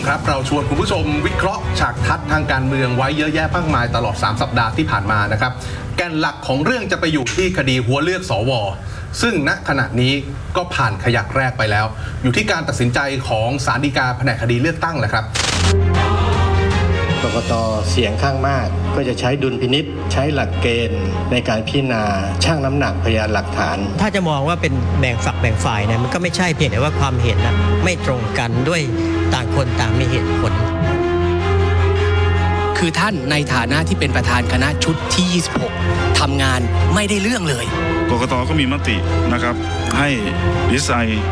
ครับเราชวนคุณผู้ชมวิเคราะห์ฉากทัศน์ทางการเมืองไว้เยอะแยะมากมายตลอด3สัปดาห์ที่ผ่านมานะครับแกนหลักของเรื่องจะไปอยู่ที่คดีหัวเลือกสวซึ่งณขณะนี้ก็ผ่านขยักแรกไปแล้วอยู่ที่การตัดสินใจของศาลฎีกาแผนกคดีเลือกตั้งแหละครับกกต.เสียงข้างมากก็จะใช้ดุลพินิจใช้หลักเกณฑ์ในการพิจารณาชั่งน้ำหนักพยานหลักฐานถ้าจะมองว่าเป็นแบ่งฝักแบ่งฝ่ายเนี่ยมันก็ไม่ใช่เพียงแต่ว่าความเห็นนะไม่ตรงกันด้วยต่างคนต่างมีเหตุผลคือท่านในฐานะที่เป็นประธานคณะชุดที่ 26 ทำงานไม่ได้เรื่องเลยกกต.ก็มีมตินะครับให้ดีไซน์